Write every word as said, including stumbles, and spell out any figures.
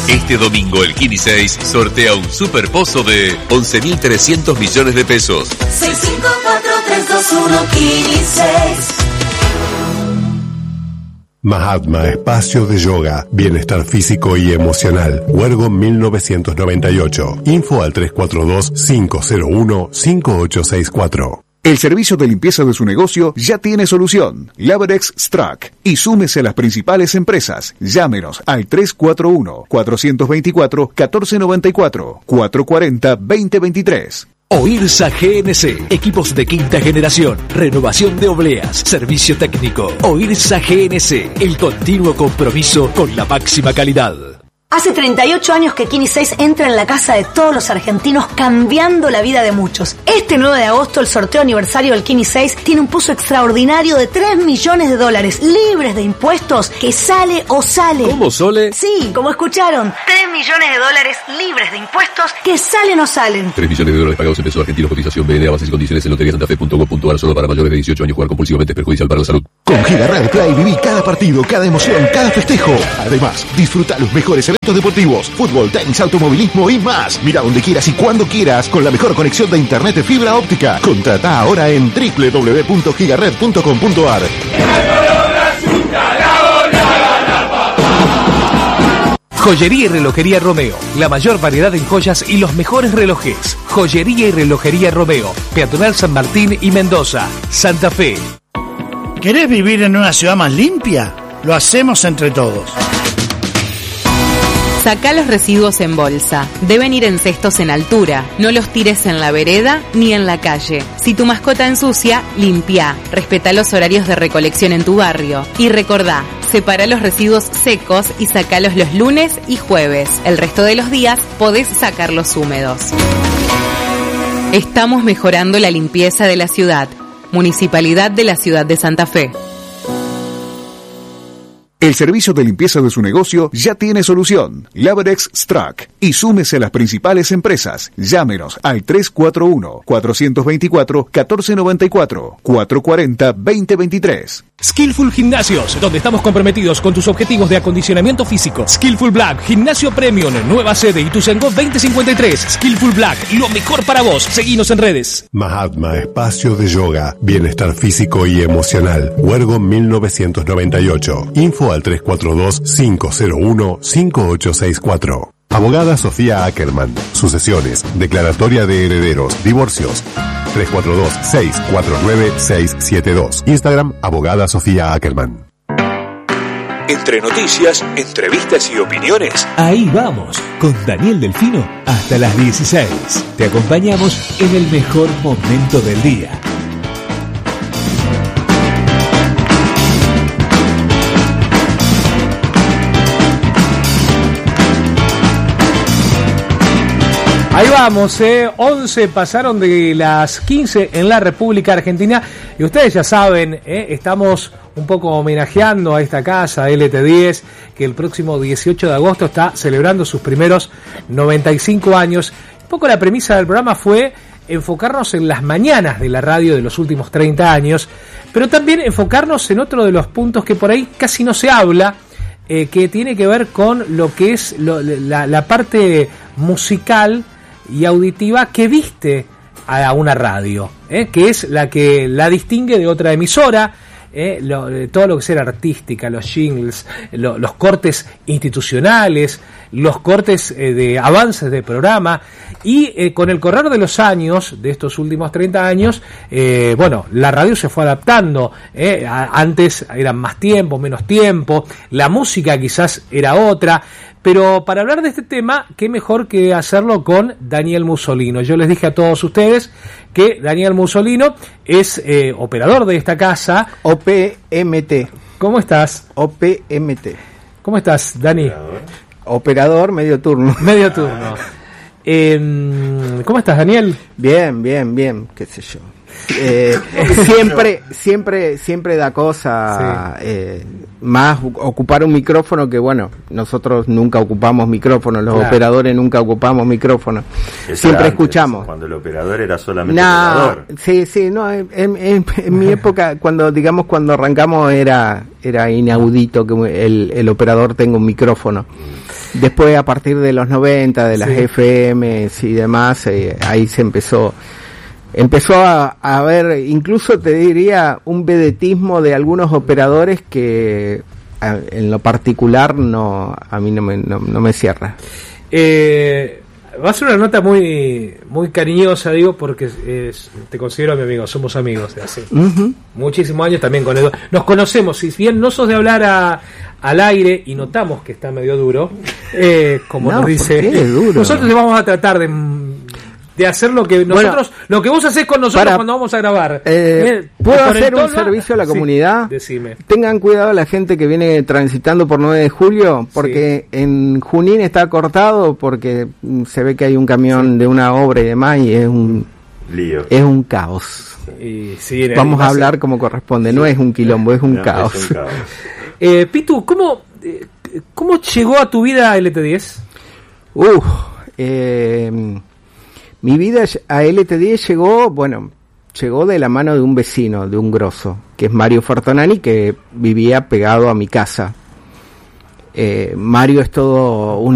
Este domingo el Kini seis sortea un super pozo de once mil trescientos millones de pesos. seis cinco cuatro tres dos uno Kini seis. Mahatma Espacio de Yoga, Bienestar Físico y Emocional. Huergo mil novecientos noventa y ocho. Info al tres cuatro dos, cinco cero uno, cinco ocho seis cuatro. El servicio de limpieza de su negocio ya tiene solución. Laberex Strack. Y súmese a las principales empresas. Llámenos al tres cuatro uno, cuatro dos cuatro, uno cuatro nueve cuatro, cuatro cuatro cero, dos cero dos tres. OIRSA G N C, equipos de quinta generación, renovación de obleas, servicio técnico. OIRSA G N C, el continuo compromiso con la máxima calidad. Hace treinta y ocho años que Kini seis entra en la casa de todos los argentinos, cambiando la vida de muchos. Este nueve de agosto, el sorteo aniversario del Kini seis tiene un pozo extraordinario de tres millones de dólares, libres de impuestos, que sale o sale. ¿Cómo, Sole? Sí, como escucharon, tres millones de dólares libres de impuestos, que salen o salen. tres millones de dólares pagados en pesos argentinos, cotización B N A, bases y condiciones en lotería santa fe punto com punto a r, solo para mayores de dieciocho años. Jugar compulsivamente es perjudicial para la salud. Con Giga Play viví cada partido, cada emoción, cada festejo. Además, disfruta los mejores eventos deportivos, fútbol, tenis, automovilismo y más. Mira donde quieras y cuando quieras con la mejor conexión de internet de fibra óptica. Contrata ahora en doble u doble u doble u punto gigared punto com punto a r. Joyería y relojería Romeo, la mayor variedad en joyas y los mejores relojes. Joyería y relojería Romeo, Peatonal San Martín y Mendoza, Santa Fe. ¿Querés vivir en una ciudad más limpia? Lo hacemos entre todos. Sacá los residuos en bolsa. Deben ir en cestos en altura. No los tires en la vereda ni en la calle. Si tu mascota ensucia, limpia. Respetá los horarios de recolección en tu barrio. Y recordá, separa los residuos secos y sacalos los lunes y jueves. El resto de los días podés sacarlos húmedos. Estamos mejorando la limpieza de la ciudad. Municipalidad de la Ciudad de Santa Fe. El servicio de limpieza de su negocio ya tiene solución. Laberex Strack. Y súmese a las principales empresas. Llámenos al tres cuatro uno, cuatro dos cuatro, uno cuatro nueve cuatro, cuatro cuatro cero, dos cero dos tres. Skillful Gimnasios, donde estamos comprometidos con tus objetivos de acondicionamiento físico. Skillful Black, Gimnasio Premium, nueva sede Ituzaingó veinte cincuenta y tres. Skillful Black, lo mejor para vos. Seguinos en redes. Mahatma Espacio de Yoga, Bienestar Físico y Emocional. Huergo mil novecientos noventa y ocho. Info al tres cuatro dos, cinco cero uno, cinco ocho seis cuatro. Abogada Sofía Ackerman. Sucesiones, declaratoria de herederos, divorcios. tres cuatro dos, seis cuatro nueve, seis siete dos. Instagram, Abogada Sofía Ackerman. Entre noticias, entrevistas y opiniones, ahí vamos, con Daniel Delfino hasta las dieciséis. Te acompañamos en el mejor momento del día. Ahí vamos, eh, once pasaron de las quince en la República Argentina y ustedes ya saben, eh, estamos un poco homenajeando a esta casa L T diez que el próximo dieciocho de agosto está celebrando sus primeros noventa y cinco años. Un poco la premisa del programa fue enfocarnos en las mañanas de la radio de los últimos treinta años, pero también enfocarnos en otro de los puntos que por ahí casi no se habla, eh, que tiene que ver con lo que es lo, la, la parte musical y auditiva que viste a una radio, ¿eh? que es la que la distingue de otra emisora, ¿eh? lo, todo lo que sea artística, los jingles, lo, los cortes institucionales, los cortes eh, de avances de programa, y eh, con el correr de los años, de estos últimos treinta años, eh, bueno, la radio se fue adaptando, ¿eh? a, antes eran más tiempo, menos tiempo, la música quizás era otra. Pero para hablar de este tema, qué mejor que hacerlo con Daniel Musolino. Yo les dije a todos ustedes que Daniel Musolino es eh, operador de esta casa. O P M T. ¿Cómo estás? O P M T. ¿Cómo estás, Dani? Operador, Operador medio turno. Medio turno. eh, ¿Cómo estás, Daniel? Bien, bien, bien, qué sé yo. Eh, siempre, siempre, siempre da cosa sí. eh, más ocupar un micrófono que bueno, nosotros nunca ocupamos micrófonos, los claro. operadores nunca ocupamos micrófonos. Eso siempre antes, escuchamos. Cuando el operador era solamente nah, operador. Sí, sí, no, en, en, en mi época, cuando digamos cuando arrancamos era era inaudito que el, el operador tenga un micrófono. Después a partir de los noventa, de las sí. F Ms y demás, eh, ahí se empezó empezó a, a haber, incluso te diría, un vedetismo de algunos operadores que a, en lo particular no a mí no me, no, no me cierra. Eh, va a ser una nota muy muy cariñosa, digo, porque es, te considero mi amigo, somos amigos de hace uh-huh. muchísimos años también con Eduardo. Nos conocemos, si bien no sos de hablar a, al aire y notamos que está medio duro, eh, como no, nos dice, ¿por qué es duro? Nosotros vamos a tratar de... de hacer lo que nosotros, bueno, lo que vos hacés con nosotros para, cuando vamos a grabar. Eh, eh, ¿Puedo hacer un servicio a la comunidad? Sí, decime. Tengan cuidado la gente que viene transitando por nueve de julio, porque sí. en Junín está cortado, porque se ve que hay un camión sí. de una obra y demás, y es un lío. Es un caos. Y, sí, vamos a hablar como corresponde, sí. no es un quilombo, es un no, caos. Es un caos. eh, Pitu, ¿cómo, eh, ¿cómo llegó a tu vida L T diez? Uf, eh... Mi vida a L T diez llegó, bueno, llegó de la mano de un vecino, de un grosso, que es Mario Fortonani, que vivía pegado a mi casa. Eh, Mario es todo un